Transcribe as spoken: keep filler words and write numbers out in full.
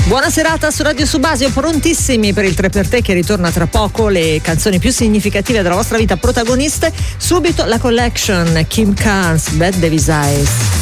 Buona serata su Radio Subasio, prontissimi per il tre per te che ritorna tra poco, le canzoni più significative della vostra vita protagoniste. Subito la collection Kim Carnes, Bad Davis Eyes.